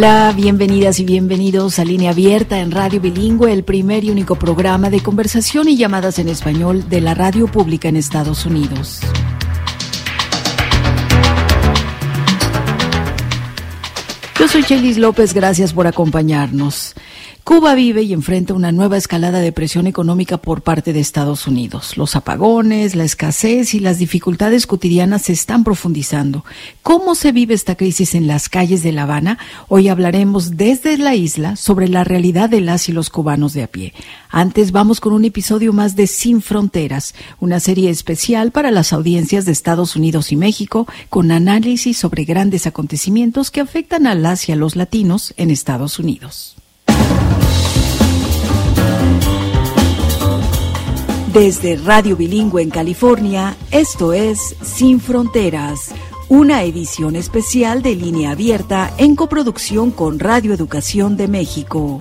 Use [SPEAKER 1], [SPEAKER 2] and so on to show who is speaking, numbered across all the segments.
[SPEAKER 1] Hola, bienvenidas y bienvenidos a Línea Abierta en Radio Bilingüe, el primer y único programa de conversación y llamadas en español de la radio pública en Estados Unidos. Yo soy Chelis López, gracias por acompañarnos. Cuba vive y enfrenta una nueva escalada de presión económica por parte de Estados Unidos. Los apagones, la escasez y las dificultades cotidianas se están profundizando. ¿Cómo se vive esta crisis en las calles de La Habana? Hoy hablaremos desde la isla sobre la realidad de las y los cubanos de a pie. Antes vamos con un episodio más de Sin Fronteras, una serie especial para las audiencias de Estados Unidos y México, con análisis sobre grandes acontecimientos que afectan a las y a los latinos en Estados Unidos. Desde Radio Bilingüe en California, esto es Sin Fronteras, una edición especial de Línea Abierta en coproducción con Radio Educación de México.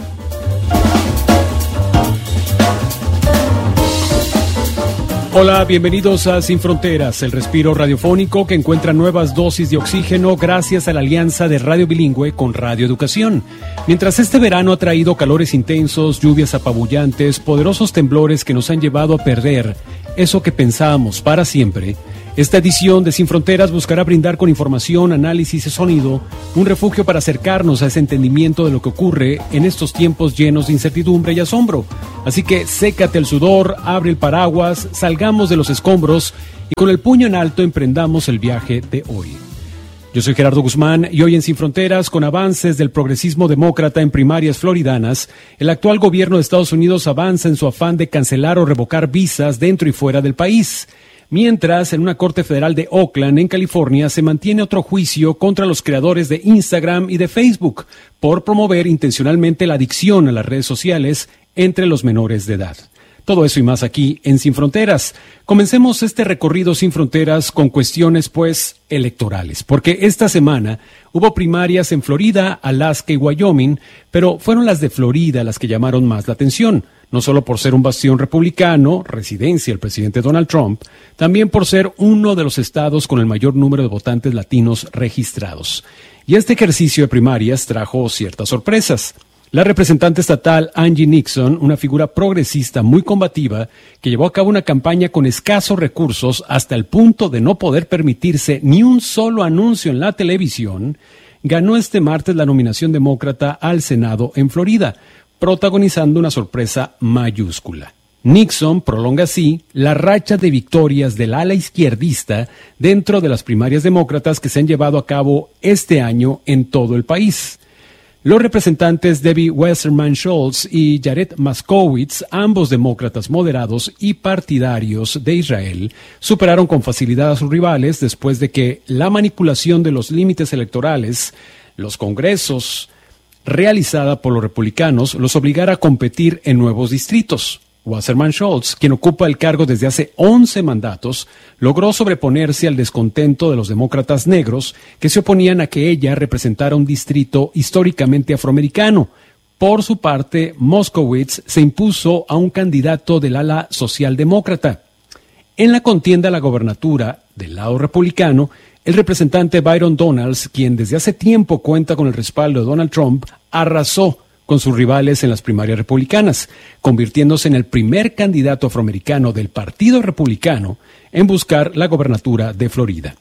[SPEAKER 2] Hola, bienvenidos a Sin Fronteras, el respiro radiofónico que encuentra nuevas dosis de oxígeno gracias a la alianza de Radio Bilingüe con Radio Educación. Mientras este verano ha traído calores intensos, lluvias apabullantes, poderosos temblores que nos han llevado a perder eso que pensábamos para siempre, esta edición de Sin Fronteras buscará brindar con información, análisis y sonido un refugio para acercarnos a ese entendimiento de lo que ocurre en estos tiempos llenos de incertidumbre y asombro. Así que sécate el sudor, abre el paraguas, salgamos de los escombros y con el puño en alto emprendamos el viaje de hoy. Yo soy Gerardo Guzmán y hoy en Sin Fronteras, con avances del progresismo demócrata en primarias floridanas, el actual gobierno de Estados Unidos avanza en su afán de cancelar o revocar visas dentro y fuera del país. Mientras, en una corte federal de Oakland, en California, se mantiene otro juicio contra los creadores de Instagram y de Facebook por promover intencionalmente la adicción a las redes sociales entre los menores de edad. Todo eso y más aquí en Sin Fronteras. Comencemos este recorrido Sin Fronteras con cuestiones, electorales, porque esta semana hubo primarias en Florida, Alaska y Wyoming, pero fueron las de Florida las que llamaron más la atención. No solo por ser un bastión republicano, residencia del presidente Donald Trump, también por ser uno de los estados con el mayor número de votantes latinos registrados. Y este ejercicio de primarias trajo ciertas sorpresas. La representante estatal Angie Nixon, una figura progresista muy combativa, que llevó a cabo una campaña con escasos recursos hasta el punto de no poder permitirse ni un solo anuncio en la televisión, ganó este martes la nominación demócrata al Senado en Florida, protagonizando una sorpresa mayúscula. Nixon prolonga así la racha de victorias del ala izquierdista dentro de las primarias demócratas que se han llevado a cabo este año en todo el país. Los representantes Debbie Wasserman Schultz y Jared Moskowitz, ambos demócratas moderados y partidarios de Israel, superaron con facilidad a sus rivales después de que la manipulación de los límites electorales, los congresos, realizada por los republicanos, los obligara a competir en nuevos distritos. Wasserman Schultz, quien ocupa el cargo desde hace 11 mandatos, logró sobreponerse al descontento de los demócratas negros que se oponían a que ella representara un distrito históricamente afroamericano. Por su parte, Moskowitz se impuso a un candidato del ala socialdemócrata. En la contienda a la gobernatura del lado republicano, el representante Byron Donalds, quien desde hace tiempo cuenta con el respaldo de Donald Trump, arrasó con sus rivales en las primarias republicanas, convirtiéndose en el primer candidato afroamericano del Partido Republicano en buscar la gobernatura de Florida.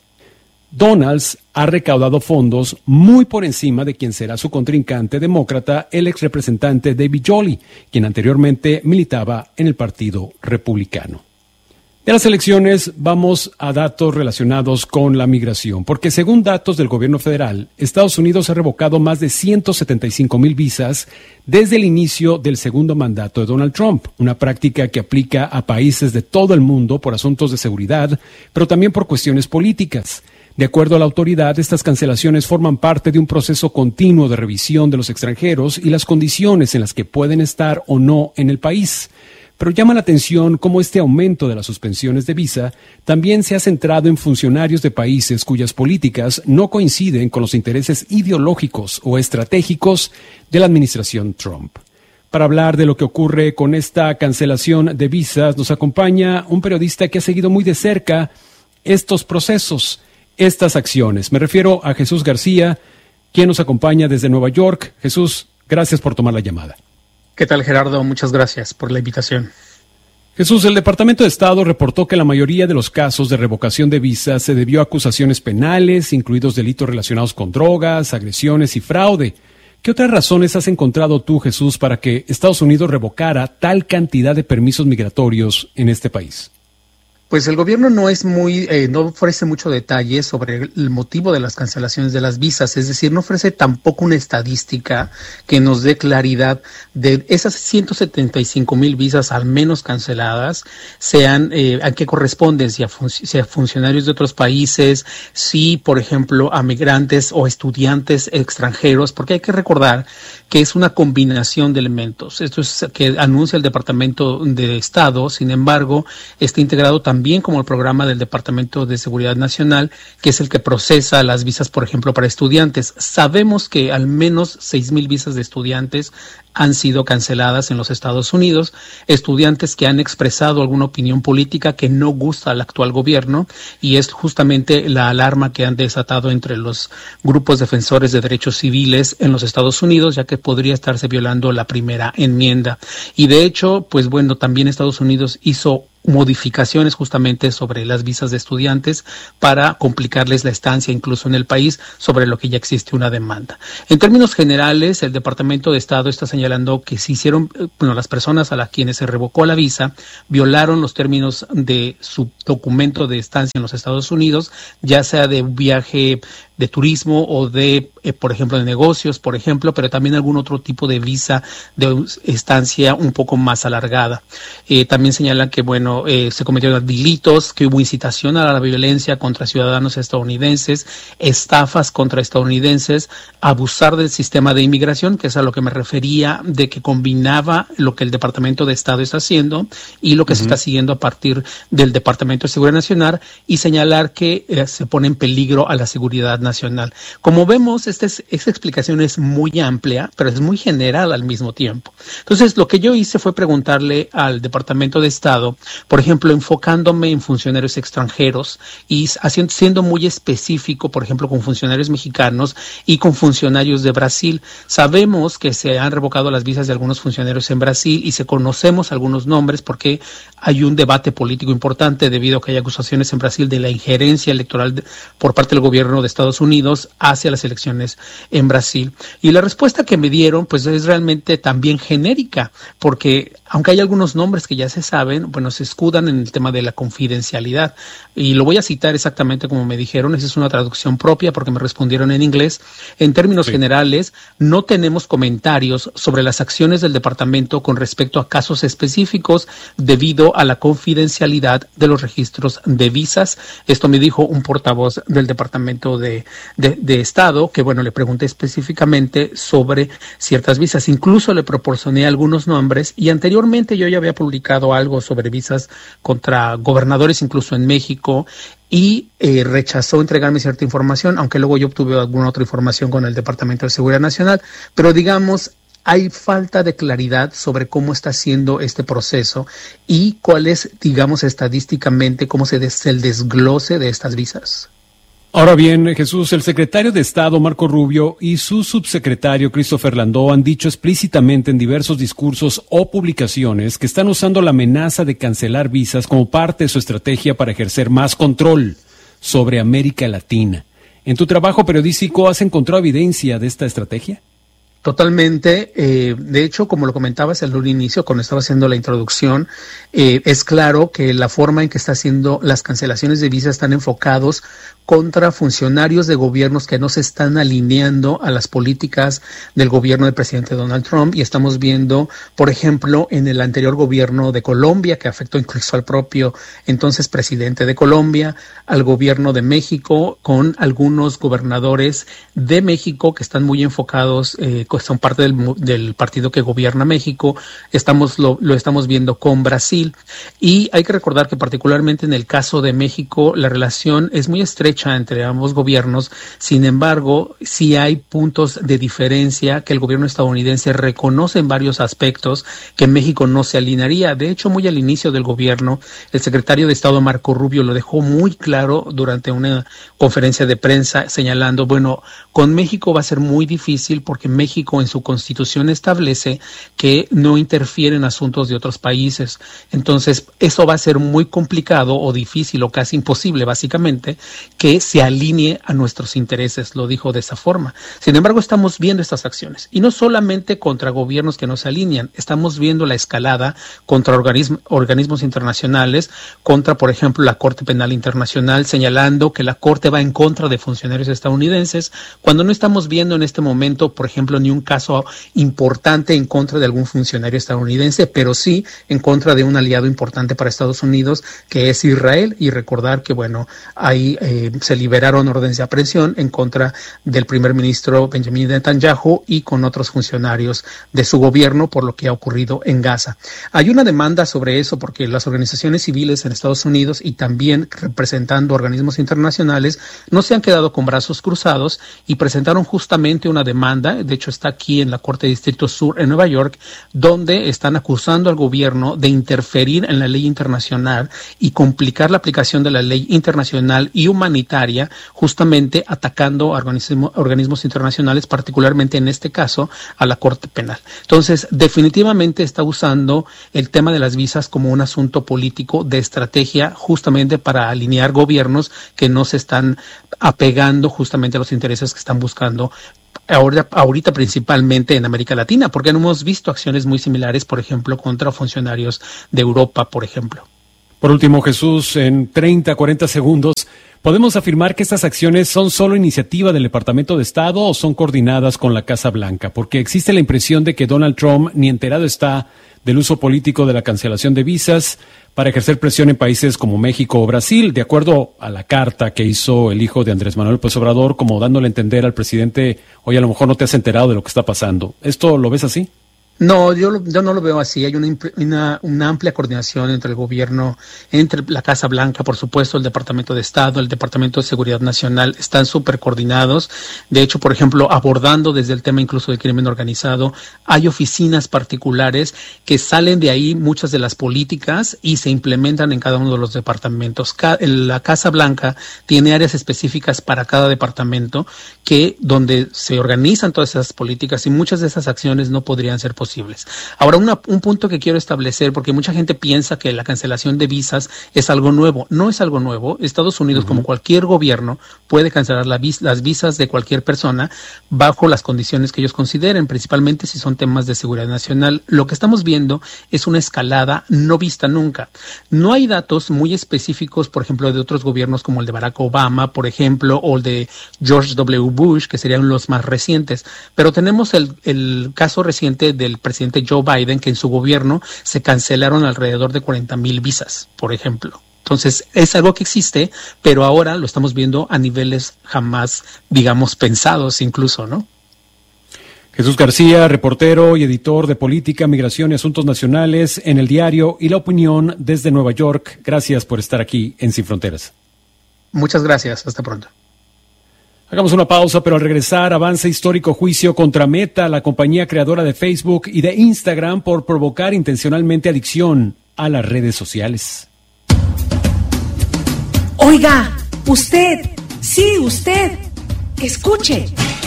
[SPEAKER 2] Donalds ha recaudado fondos muy por encima de quien será su contrincante demócrata, el ex representante David Jolley, quien anteriormente militaba en el Partido Republicano. De las elecciones vamos a datos relacionados con la migración, porque según datos del gobierno federal, Estados Unidos ha revocado más de 175,000 visas desde el inicio del segundo mandato de Donald Trump, una práctica que aplica a países de todo el mundo por asuntos de seguridad, pero también por cuestiones políticas. De acuerdo a la autoridad, estas cancelaciones forman parte de un proceso continuo de revisión de los extranjeros y las condiciones en las que pueden estar o no en el país. Pero llama la atención cómo este aumento de las suspensiones de visa también se ha centrado en funcionarios de países cuyas políticas no coinciden con los intereses ideológicos o estratégicos de la administración Trump. Para hablar de lo que ocurre con esta cancelación de visas, nos acompaña un periodista que ha seguido muy de cerca estos procesos, estas acciones. Me refiero a Jesús García, quien nos acompaña desde Nueva York. Jesús, gracias por tomar la llamada.
[SPEAKER 3] ¿Qué tal, Gerardo? Muchas gracias por la invitación.
[SPEAKER 2] Jesús, el Departamento de Estado reportó que la mayoría de los casos de revocación de visas se debió a acusaciones penales, incluidos delitos relacionados con drogas, agresiones y fraude. ¿Qué otras razones has encontrado tú, Jesús, para que Estados Unidos revocara tal cantidad de permisos migratorios en este país?
[SPEAKER 3] Pues el gobierno no ofrece mucho detalle sobre el motivo de las cancelaciones de las visas, es decir, no ofrece tampoco una estadística que nos dé claridad de esas 175,000 visas al menos canceladas, a qué corresponden, si a funcionarios de otros países, si, por ejemplo, a migrantes o estudiantes extranjeros, porque hay que recordar que es una combinación de elementos. Esto es que anuncia el Departamento de Estado, sin embargo, está integrado también como el programa del Departamento de Seguridad Nacional, que es el que procesa las visas, por ejemplo, para estudiantes. Sabemos que al menos 6,000 visas de estudiantes han sido canceladas en los Estados Unidos, estudiantes que han expresado alguna opinión política que no gusta al actual gobierno, y es justamente la alarma que han desatado entre los grupos defensores de derechos civiles en los Estados Unidos, ya que podría estarse violando la primera enmienda. Y de hecho, pues bueno, también Estados Unidos hizo modificaciones justamente sobre las visas de estudiantes para complicarles la estancia incluso en el país, sobre lo que ya existe una demanda. En términos generales, el Departamento de Estado está señalando que las personas a las quienes se revocó la visa violaron los términos de su documento de estancia en los Estados Unidos, ya sea de un viaje de turismo o de, por ejemplo, de negocios, por ejemplo, pero también algún otro tipo de visa de estancia un poco más alargada. También señalan que, se cometieron delitos, que hubo incitación a la violencia contra ciudadanos estadounidenses, estafas contra estadounidenses, abusar del sistema de inmigración, que es a lo que me refería, de que combinaba lo que el Departamento de Estado está haciendo y lo que se está siguiendo a partir del Departamento de Seguridad Nacional, y señalar que se pone en peligro a la seguridad nacional. Como vemos, esta explicación es muy amplia, pero es muy general al mismo tiempo. Entonces, lo que yo hice fue preguntarle al Departamento de Estado, por ejemplo, enfocándome en funcionarios extranjeros y siendo muy específico, por ejemplo, con funcionarios mexicanos y con funcionarios de Brasil. Sabemos que se han revocado las visas de algunos funcionarios en Brasil y conocemos algunos nombres porque hay un debate político importante debido a que hay acusaciones en Brasil de la injerencia electoral por parte del gobierno de Estados Unidos hacia las elecciones en Brasil. Y la respuesta que me dieron pues es realmente también genérica, porque aunque hay algunos nombres que ya se saben, se escudan en el tema de la confidencialidad. Y lo voy a citar exactamente como me dijeron, esa es una traducción propia porque me respondieron en inglés. En términos generales, no tenemos comentarios sobre las acciones del departamento con respecto a casos específicos debido a la confidencialidad de los registros de visas. Esto me dijo un portavoz del Departamento de Estado, que le pregunté específicamente sobre ciertas visas. Incluso le proporcioné algunos nombres, y anteriormente yo ya había publicado algo sobre visas contra gobernadores incluso en México, y rechazó entregarme cierta información, aunque luego yo obtuve alguna otra información con el Departamento de Seguridad Nacional, pero hay falta de claridad sobre cómo está siendo este proceso y cuál es, estadísticamente, cómo es el desglose de estas visas.
[SPEAKER 2] Ahora bien, Jesús, el secretario de Estado, Marco Rubio, y su subsecretario, Christopher Landau, han dicho explícitamente en diversos discursos o publicaciones que están usando la amenaza de cancelar visas como parte de su estrategia para ejercer más control sobre América Latina. ¿En tu trabajo periodístico has encontrado evidencia de esta estrategia?
[SPEAKER 3] Totalmente. De hecho, como lo comentabas al inicio, cuando estaba haciendo la introducción, es claro que la forma en que está haciendo las cancelaciones de visas están enfocados contra funcionarios de gobiernos que no se están alineando a las políticas del gobierno del presidente Donald Trump, y estamos viendo, por ejemplo, en el anterior gobierno de Colombia, que afectó incluso al propio entonces presidente de Colombia, al gobierno de México, con algunos gobernadores de México que están muy enfocados son parte del partido que gobierna México. Lo estamos viendo con Brasil, y hay que recordar que particularmente en el caso de México la relación es muy estrecha entre ambos gobiernos. Sin embargo, sí hay puntos de diferencia que el gobierno estadounidense reconoce en varios aspectos que México no se alinearía. De hecho, muy al inicio del gobierno, el secretario de Estado Marco Rubio lo dejó muy claro durante una conferencia de prensa, señalando, bueno, con México va a ser muy difícil porque México en su constitución establece que no interfiere en asuntos de otros países. Entonces, eso va a ser muy complicado o difícil o casi imposible, básicamente, que se alinee a nuestros intereses, lo dijo de esa forma. Sin embargo, estamos viendo estas acciones, y no solamente contra gobiernos que no se alinean, estamos viendo la escalada contra organismos internacionales, contra, por ejemplo, la Corte Penal Internacional, señalando que la Corte va en contra de funcionarios estadounidenses, cuando no estamos viendo en este momento, por ejemplo, ni un caso importante en contra de algún funcionario estadounidense, pero sí en contra de un aliado importante para Estados Unidos, que es Israel. Y recordar que, bueno, ahí se liberaron órdenes de aprehensión en contra del primer ministro Benjamin Netanyahu y con otros funcionarios de su gobierno por lo que ha ocurrido en Gaza. Hay una demanda sobre eso porque las organizaciones civiles en Estados Unidos y también representando organismos internacionales no se han quedado con brazos cruzados y presentaron justamente una demanda. De hecho, está aquí en la Corte de Distrito Sur en Nueva York, donde están acusando al gobierno de interferir en la ley internacional y complicar la aplicación de la ley internacional y humanitaria, justamente atacando a organismos internacionales, particularmente en este caso a la Corte Penal. Entonces, definitivamente está usando el tema de las visas como un asunto político de estrategia, justamente para alinear gobiernos que no se están apegando justamente a los intereses que están buscando ahorita principalmente en América Latina, porque hemos visto acciones muy similares, por ejemplo, contra funcionarios de Europa, por ejemplo.
[SPEAKER 2] Por último, Jesús, en 30, 40 segundos, ¿podemos afirmar que estas acciones son solo iniciativa del Departamento de Estado o son coordinadas con la Casa Blanca? Porque existe la impresión de que Donald Trump ni enterado está del uso político de la cancelación de visas para ejercer presión en países como México o Brasil, de acuerdo a la carta que hizo el hijo de Andrés Manuel López Obrador, como dándole a entender al presidente, oye, a lo mejor no te has enterado de lo que está pasando. ¿Esto lo ves así?
[SPEAKER 3] No, yo no lo veo así. Hay una amplia coordinación entre el gobierno, entre la Casa Blanca, por supuesto, el Departamento de Estado, el Departamento de Seguridad Nacional, están súper coordinados. De hecho, por ejemplo, abordando desde el tema incluso del crimen organizado, hay oficinas particulares que salen de ahí muchas de las políticas y se implementan en cada uno de los departamentos. La Casa Blanca tiene áreas específicas para cada departamento donde se organizan todas esas políticas, y muchas de esas acciones no podrían ser posibles. Ahora, un punto que quiero establecer, porque mucha gente piensa que la cancelación de visas es algo nuevo. No es algo nuevo. Estados Unidos, como cualquier gobierno, puede cancelar las visas de cualquier persona bajo las condiciones que ellos consideren, principalmente si son temas de seguridad nacional. Lo que estamos viendo es una escalada no vista nunca. No hay datos muy específicos, por ejemplo, de otros gobiernos como el de Barack Obama, por ejemplo, o el de George W. Bush, que serían los más recientes. Pero tenemos el caso reciente del presidente Joe Biden, que en su gobierno se cancelaron alrededor de 40,000 visas, por ejemplo. Entonces, es algo que existe, pero ahora lo estamos viendo a niveles jamás, digamos, pensados incluso, ¿no?
[SPEAKER 2] Jesús García, reportero y editor de Política, Migración y Asuntos Nacionales en El Diario y La Opinión desde Nueva York. Gracias por estar aquí en Sin Fronteras.
[SPEAKER 3] Muchas gracias. Hasta pronto.
[SPEAKER 2] Hagamos una pausa, pero al regresar, avanza histórico juicio contra Meta, la compañía creadora de Facebook y de Instagram, por provocar intencionalmente adicción a las redes sociales.
[SPEAKER 4] Oiga, usted, sí, usted, escuche.